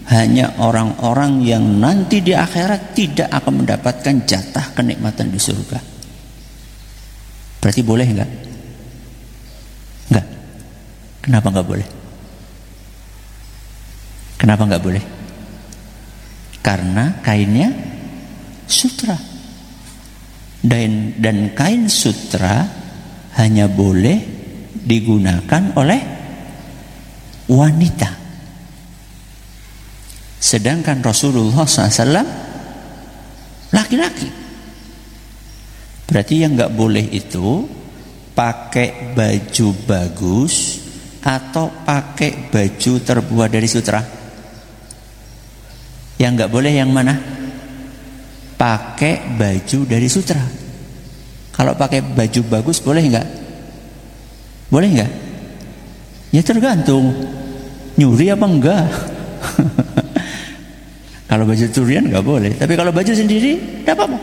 hanya orang-orang yang nanti di akhirat tidak akan mendapatkan jatah kenikmatan di surga. Berarti boleh enggak? Enggak. Kenapa enggak boleh? Kenapa enggak boleh? Karena kainnya sutra. Dan kain sutra hanya boleh digunakan oleh wanita. Sedangkan Rasulullah SAW laki-laki. Berarti yang nggak boleh itu pakai baju bagus atau pakai baju terbuat dari sutra. Yang nggak boleh yang mana? Pakai baju dari sutra. Kalau pakai baju bagus boleh nggak? Boleh nggak? Ya tergantung nyuri apa enggak. Kalau baju curian nggak boleh, tapi kalau baju sendiri tidak apa-apa.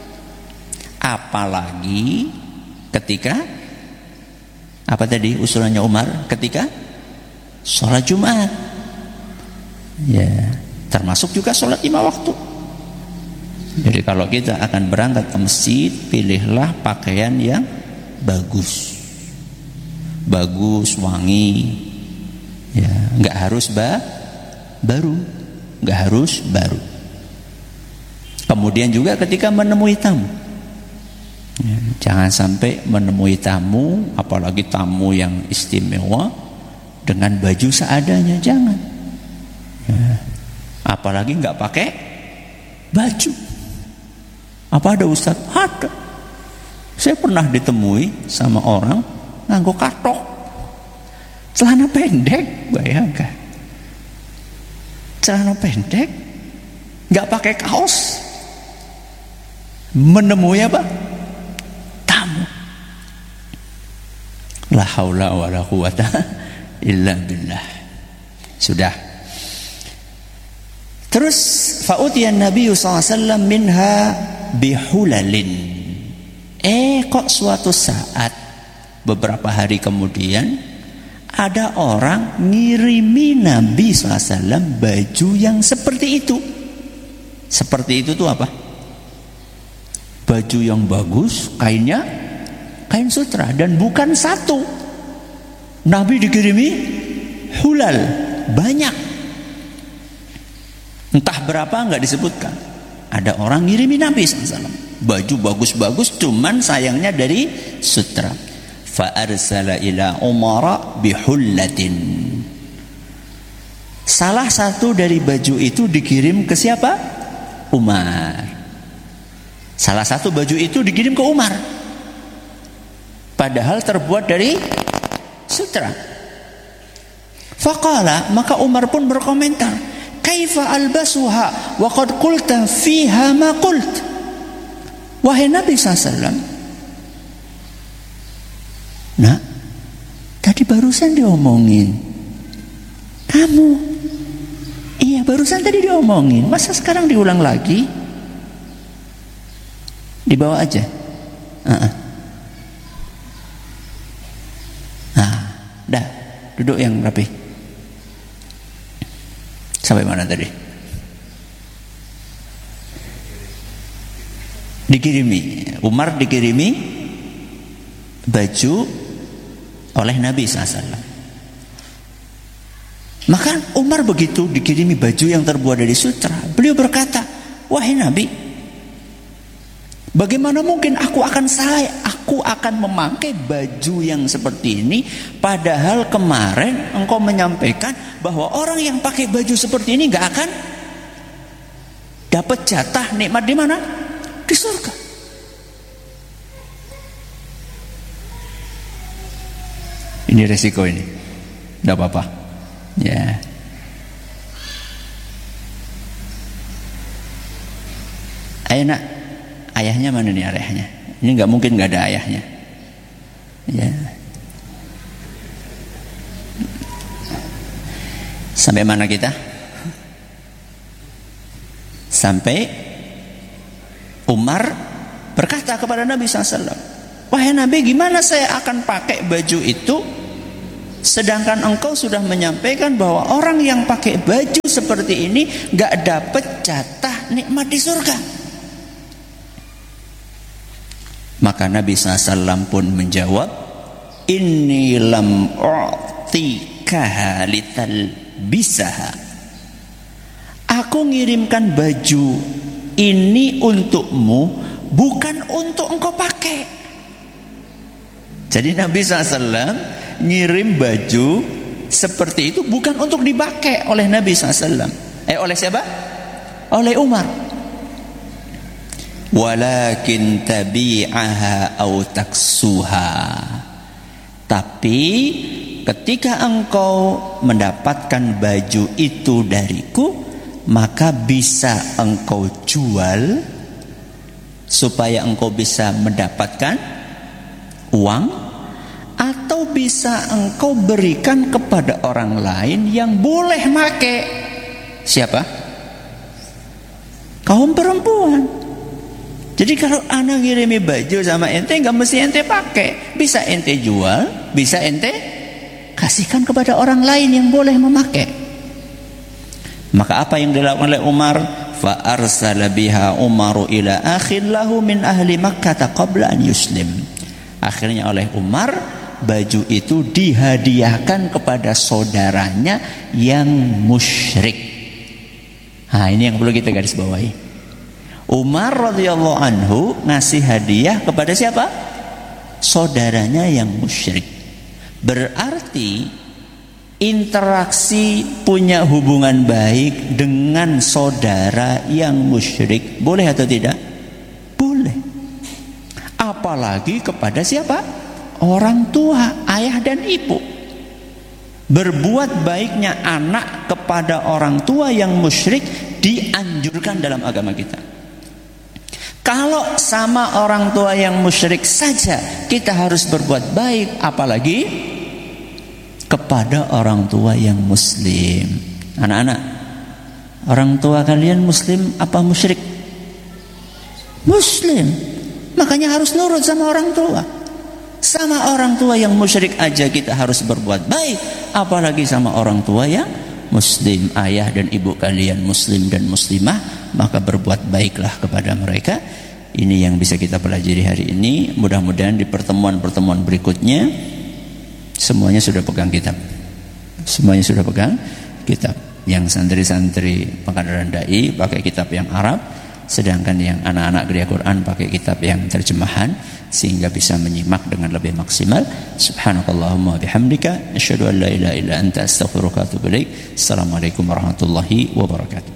Apalagi ketika apa tadi usulannya Umar, ketika sholat Jumat, ya termasuk juga sholat 5 waktu. Jadi kalau kita akan berangkat ke masjid, pilihlah pakaian yang bagus, wangi, ya nggak harus baru. Nggak harus baru. Kemudian juga ketika menemui tamu, ya, jangan sampai menemui tamu, apalagi tamu yang istimewa, dengan baju seadanya, jangan. Ya, apalagi nggak pakai baju. Apa ada Ustaz? Ada. Saya pernah ditemui sama orang nganggo katok, celana pendek, bayangkan. Celana pendek, nggak pakai kaos, menemui apa? Tamu. La haula wala quwata illa billah. Sudah. Terus fa'utiyan Nabi SAW minha bihulalin. Kok suatu saat beberapa hari kemudian ada orang ngirimi Nabi SAW baju yang seperti itu. Seperti itu tuh apa? Baju yang bagus, kainnya kain sutra, dan bukan satu. Nabi dikirimi hulal, banyak. Entah berapa nggak disebutkan. Ada orang ngirimi Nabi SAW baju bagus-bagus, cuman sayangnya dari sutra. Fa'arsala ila Umar bihullatin. Salah satu dari baju itu dikirim ke siapa? Umar. Salah satu baju itu dikirim ke Umar, padahal terbuat dari sutra. Faqala, maka Umar pun berkomentar, kaifa albasuha wa qad qulta fiha ma qult. Wahai Nabi SAW, nah, tadi barusan diomongin kamu. Iya, barusan tadi diomongin. Masa sekarang diulang lagi? Dibawa aja. Nah, dah, duduk yang rapi. Sampai mana tadi? Dikirimi, Umar dikirimi baju oleh Nabi SAW. Maka Umar begitu dikirimi baju yang terbuat dari sutra, beliau berkata, wahai Nabi, bagaimana mungkin aku akan memakai baju yang seperti ini, padahal kemarin engkau menyampaikan bahwa orang yang pakai baju seperti ini gak akan dapat jatah nikmat di mana? Di surga. Ini resiko ini, tidak apa-apa. Ya. Ayo nak, ayahnya mana nih ayahnya? Ini nggak mungkin nggak ada ayahnya. Ya. Sampai mana kita? Sampai Umar berkata kepada Nabi SAW, wahai Nabi, gimana saya akan pakai baju itu Sedangkan engkau sudah menyampaikan bahwa orang yang pakai baju seperti ini gak dapat jatah nikmat di surga. Maka Nabi SAW pun menjawab, inni lam u'tikaha litalbisaha. Aku ngirimkan baju ini untukmu, bukan untuk engkau pakai. Jadi Nabi SAW ngirim baju seperti itu bukan untuk dipakai oleh Nabi SAW. Oleh siapa? Oleh Umar. Walakin tabi'aha au taksuha. Tapi ketika engkau mendapatkan baju itu dariku, maka bisa engkau jual supaya engkau bisa mendapatkan uang, atau bisa engkau berikan kepada orang lain yang boleh make. Siapa? Kaum perempuan. Jadi kalau anak ngirimi baju sama ente, gak mesti ente pakai. Bisa ente jual, bisa ente kasihkan kepada orang lain yang boleh memakai. Maka apa yang dilakukan oleh Umar? Fa arsala biha Umaru ila akhin lahu min ahli Makkah qabla an yuslim. Akhirnya oleh Umar, baju itu dihadiahkan kepada saudaranya yang musyrik. Nah, ini yang perlu kita garis bawahi. Umar radhiyallahu anhu ngasih hadiah kepada siapa? Saudaranya yang musyrik. Berarti interaksi punya hubungan baik dengan saudara yang musyrik boleh atau tidak? Boleh. Apalagi kepada siapa? Orang tua, ayah dan ibu. Berbuat baiknya anak kepada orang tua yang musyrik dianjurkan dalam agama kita. Kalau sama orang tua yang musyrik saja kita harus berbuat baik, apalagi kepada orang tua yang muslim. Anak-anak, orang tua kalian muslim apa musyrik? Muslim. Makanya harus nurut sama orang tua. Sama orang tua yang musyrik aja kita harus berbuat baik, apalagi sama orang tua yang muslim. Ayah dan ibu kalian muslim dan muslimah, maka berbuat baiklah kepada mereka. Ini yang bisa kita pelajari hari ini. Mudah-mudahan di pertemuan-pertemuan berikutnya semuanya sudah pegang kitab. Semuanya sudah pegang kitab. Yang santri-santri Pekanbaran Dai pakai kitab yang Arab, sedangkan yang anak-anak gereja Quran pakai kitab yang terjemahan, sehingga bisa menyimak dengan lebih maksimal. Subhanakallahumma bihamdika asyhadu an la ilaha illa anta astaghfiruka wa atubu ilaik. Assalamualaikum warahmatullahi wabarakatuh.